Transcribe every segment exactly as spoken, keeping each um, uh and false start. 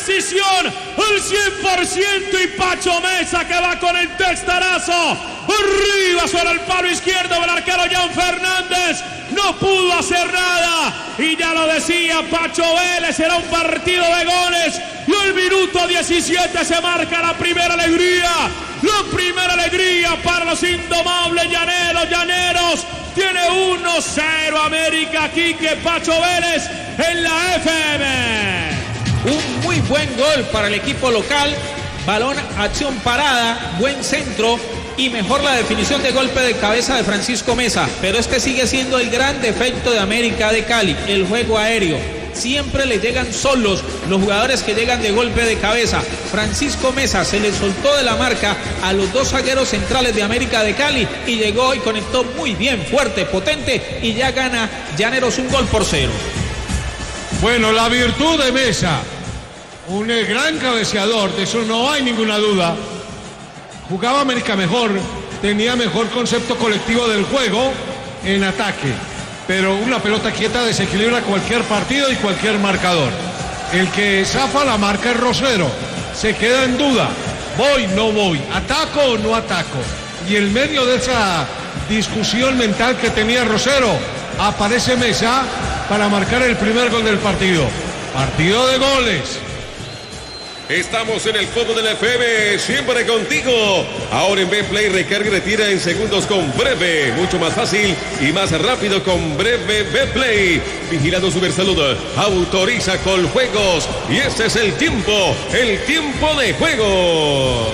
precisión al cien por ciento y Pacho Mesa que va con el testarazo arriba sobre el palo izquierdo del arquero Jan Fernández. No pudo hacer nada y ya lo decía Pacho Vélez, será un partido de goles y al minuto diecisiete se marca la primera alegría, la primera alegría para los indomables llaneros, llaneros. Tiene uno cero América, Quique Pacho Vélez en la F M. Un muy buen gol para el equipo local, balón, acción parada, buen centro y mejor la definición de golpe de cabeza de Francisco Mesa, pero este sigue siendo el gran defecto de América de Cali, el juego aéreo. Siempre le llegan solos los jugadores que llegan de golpe de cabeza. Francisco Mesa se le soltó de la marca a los dos zagueros centrales de América de Cali y llegó y conectó muy bien, fuerte, potente y ya gana Llaneros un gol por cero. Bueno, la virtud de Mesa, un gran cabeceador, de eso no hay ninguna duda. Jugaba América mejor, tenía mejor concepto colectivo del juego en ataque, pero una pelota quieta desequilibra cualquier partido y cualquier marcador. El que zafa la marca es Rosero, se queda en duda, voy, no voy, ataco o no ataco. Y en medio de esa discusión mental que tenía Rosero, aparece Mesa para marcar el primer gol del partido. Partido de goles. Estamos en el fondo de la F M, siempre contigo. Ahora en Betplay recarga y retira en segundos con Breve. Mucho más fácil y más rápido con Breve Betplay. Vigilando Supersalud, autoriza con juegos. Y este es el tiempo, el tiempo de juego.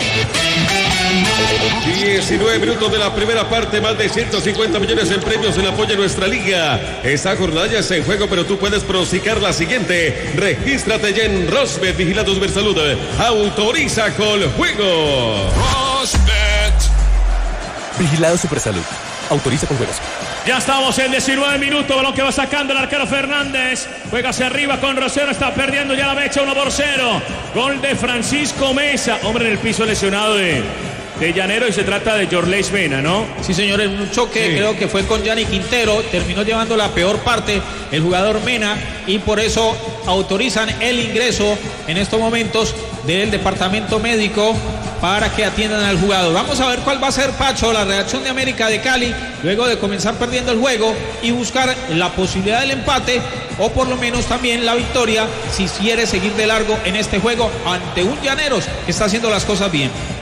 diecinueve minutos de la primera parte, más de ciento cincuenta millones en premios en apoyo a nuestra liga. Esta jornada ya está en juego, pero tú puedes pronosticar la siguiente. Regístrate ya en Rosbet, Vigilando Supersalud. Autoriza con juego. Rosbet. Vigilado Supersalud. Autoriza con juegos. Ya estamos en diecinueve minutos, balón que va sacando el arquero Fernández, juega hacia arriba con Rosero, está perdiendo ya la mecha uno por cero, gol de Francisco Mesa, hombre en el piso lesionado de, de Llanero y se trata de Jorleis Mena, ¿no? Sí señores, un choque, sí. Creo que fue con Gianni Quintero, terminó llevando la peor parte el jugador Mena y por eso autorizan el ingreso en estos momentos del departamento médico para que atiendan al jugador. Vamos a ver cuál va a ser, Pacho, la reacción de América de Cali luego de comenzar perdiendo el juego y buscar la posibilidad del empate o por lo menos también la victoria si quiere seguir de largo en este juego ante un Llaneros que está haciendo las cosas bien.